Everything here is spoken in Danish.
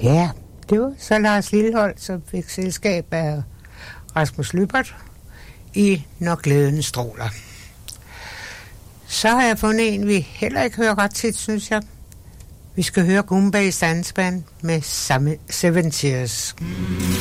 Ja, det var så Lars Lilholt, som fik selskab af Rasmus Lübbert i Når glæden stråler. Så har jeg fundet en, vi heller ikke hører ret tit, synes jeg. Vi skal høre Goombas dansband med Seven Tears.